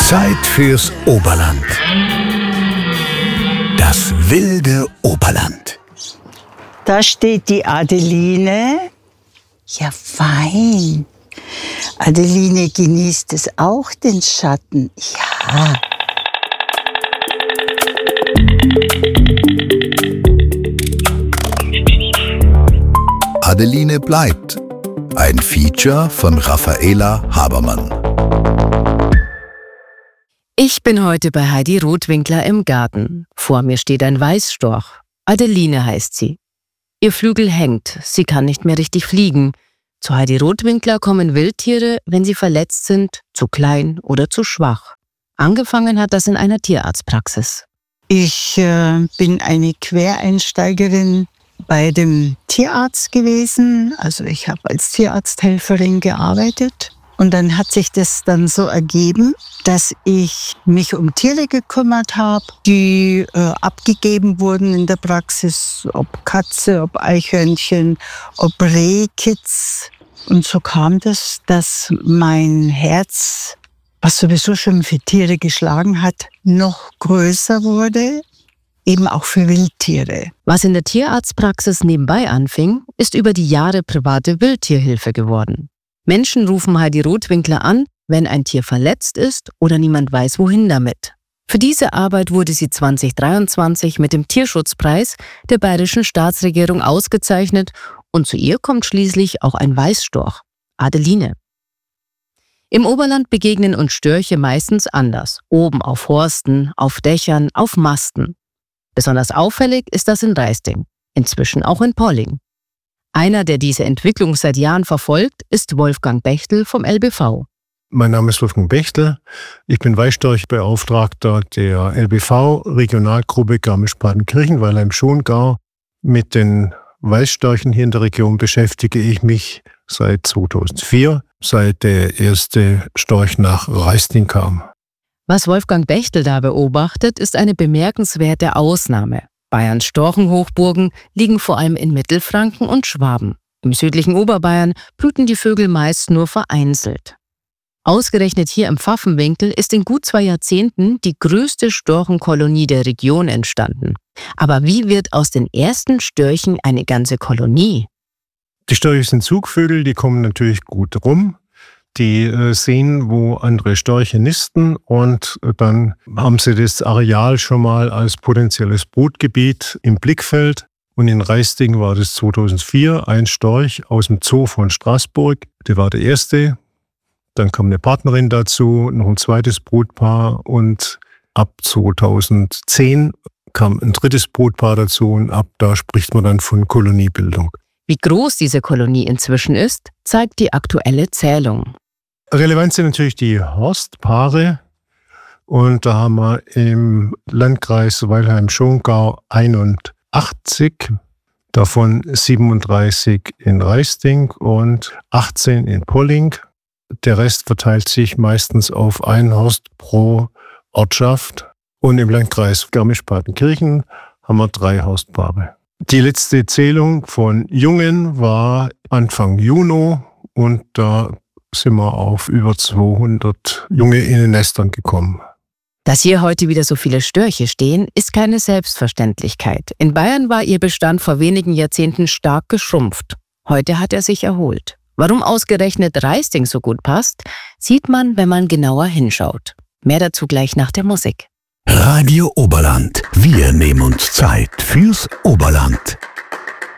Zeit fürs Oberland. Das wilde Oberland. Da steht die Adeline. Ja, fein. Adeline genießt es auch, den Schatten. Ja. Adeline bleibt. Ein Feature von Raffaela Habermann. Ich bin heute bei Heidi Rotwinkler im Garten. Vor mir steht ein Weißstorch. Adeline heißt sie. Ihr Flügel hängt, sie kann nicht mehr richtig fliegen. Zu Heidi Rotwinkler kommen Wildtiere, wenn sie verletzt sind, zu klein oder zu schwach. Angefangen hat das in einer Tierarztpraxis. Ich bin eine Quereinsteigerin bei dem Tierarzt gewesen. Also ich habe als Tierarzthelferin gearbeitet. Und dann hat sich das dann so ergeben, dass ich mich um Tiere gekümmert habe, die abgegeben wurden in der Praxis, ob Katze, ob Eichhörnchen, ob Rehkitz. Und so kam das, dass mein Herz, was sowieso schon für Tiere geschlagen hat, noch größer wurde, eben auch für Wildtiere. Was in der Tierarztpraxis nebenbei anfing, ist über die Jahre private Wildtierhilfe geworden. Menschen rufen Heidi Rotwinkler an, wenn ein Tier verletzt ist oder niemand weiß, wohin damit. Für diese Arbeit wurde sie 2023 mit dem Tierschutzpreis der bayerischen Staatsregierung ausgezeichnet und zu ihr kommt schließlich auch ein Weißstorch, Adeline. Im Oberland begegnen uns Störche meistens anders, oben auf Horsten, auf Dächern, auf Masten. Besonders auffällig ist das in Raisting, inzwischen auch in Polling. Einer, der diese Entwicklung seit Jahren verfolgt, ist Wolfgang Bechtel vom LBV. Mein Name ist Wolfgang Bechtel. Ich bin Weißstorchbeauftragter der LBV Regionalgruppe Garmisch-Partenkirchen, Weilheim-Schongau. Mit den Weißstörchen hier in der Region beschäftige ich mich seit 2004, seit der erste Storch nach Raisting kam. Was Wolfgang Bechtel da beobachtet, ist eine bemerkenswerte Ausnahme. Bayerns Storchenhochburgen liegen vor allem in Mittelfranken und Schwaben. Im südlichen Oberbayern brüten die Vögel meist nur vereinzelt. Ausgerechnet hier im Pfaffenwinkel ist in gut 2 Jahrzehnten die größte Storchenkolonie der Region entstanden. Aber wie wird aus den ersten Störchen eine ganze Kolonie? Die Störche sind Zugvögel, die kommen natürlich gut rum. Die sehen, wo andere Störche nisten und dann haben sie das Areal schon mal als potenzielles Brutgebiet im Blickfeld. Und in Raisting war das 2004 ein Storch aus dem Zoo von Straßburg. Der war der erste. Dann kam eine Partnerin dazu, noch ein zweites Brutpaar und ab 2010 kam ein drittes Brutpaar dazu und ab da spricht man dann von Koloniebildung. Wie groß diese Kolonie inzwischen ist, zeigt die aktuelle Zählung. Relevant sind natürlich die Horstpaare. Und da haben wir im Landkreis Weilheim-Schongau 81, davon 37 in Raisting und 18 in Polling. Der Rest verteilt sich meistens auf einen Horst pro Ortschaft. Und im Landkreis Garmisch-Partenkirchen haben wir 3 Horstpaare. Die letzte Zählung von Jungen war Anfang Juni und da sind wir auf über 200 Junge in den Nestern gekommen. Dass hier heute wieder so viele Störche stehen, ist keine Selbstverständlichkeit. In Bayern war ihr Bestand vor wenigen Jahrzehnten stark geschrumpft. Heute hat er sich erholt. Warum ausgerechnet Raisting so gut passt, sieht man, wenn man genauer hinschaut. Mehr dazu gleich nach der Musik. Radio Oberland. Wir nehmen uns Zeit fürs Oberland.